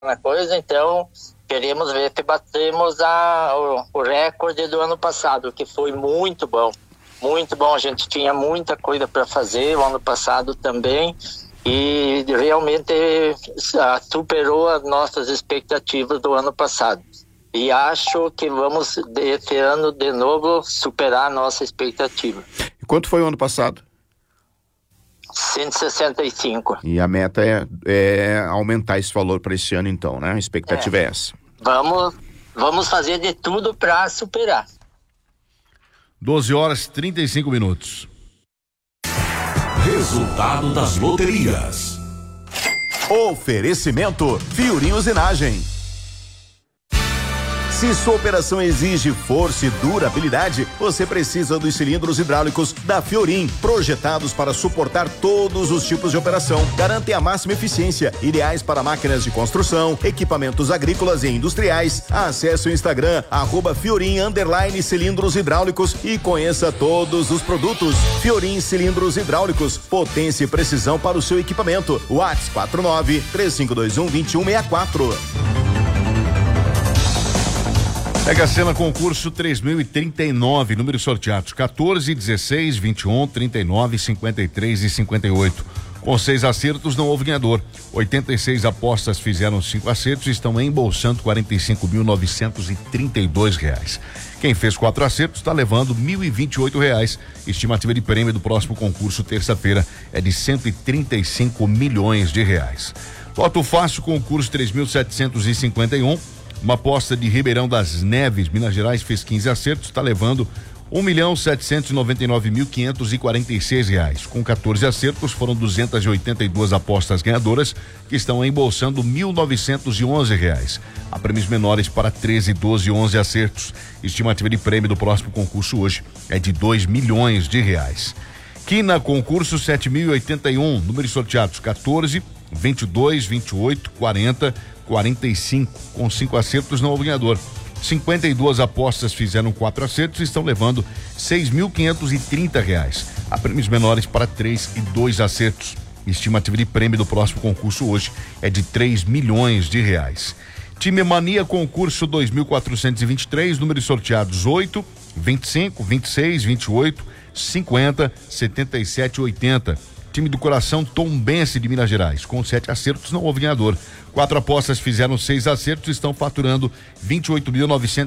na coisa, então queremos ver se batemos o recorde do ano passado, que foi muito bom. Muito bom, a gente tinha muita coisa para fazer o ano passado também e realmente superou as nossas expectativas do ano passado. E acho que vamos, esse ano, de novo, superar a nossa expectativa. E quanto foi o ano passado? 165. E a meta é aumentar esse valor para esse ano, então, né? A expectativa é essa. Vamos fazer de tudo para superar. 12h35. Resultado das loterias. Oferecimento Fiorim Usinagem. Se sua operação exige força e durabilidade, você precisa dos cilindros hidráulicos da Fiorim, projetados para suportar todos os tipos de operação. Garantem a máxima eficiência, ideais para máquinas de construção, equipamentos agrícolas e industriais. Acesse o Instagram @Fiorim_cilindros hidráulicos e conheça todos os produtos. Fiorim Cilindros Hidráulicos, potência e precisão para o seu equipamento. WhatsApp 49-3521-2164. Mega Sena concurso 3039, números sorteados 14, 16, 21, 39, 53 e 58. Com 6 acertos não houve ganhador. 86 apostas fizeram 5 acertos e estão embolsando R$45.932. Quem fez 4 acertos está levando R$1.028. Estimativa de prêmio do próximo concurso, terça-feira, é de R$135 milhões. Loto Fácil, concurso 3.751. Uma aposta de Ribeirão das Neves, Minas Gerais, fez 15 acertos, está levando R$1.799.546. Com 14 acertos, foram 282 apostas ganhadoras, que estão embolsando R$1.911. Há prêmios menores para 13, 12 e 11 acertos. Estimativa de prêmio do próximo concurso hoje é de R$2 milhões. Quina, concurso 7.081, números sorteados 14, 22, 28, 40, 45. Com 5 acertos não houve ganhador. 52 apostas fizeram 4 acertos e estão levando R$6.530. Há prêmios menores para 3 e 2 acertos. Estimativa de prêmio do próximo concurso hoje é de R$3 milhões. Time Mania, concurso 2.423, números sorteados 8, 25, 26, 28, 50, 77 e 80. Time do Coração Tombense de Minas Gerais, com 7 acertos não houve ganhador. 4 apostas fizeram 6 acertos e estão faturando R$28.900.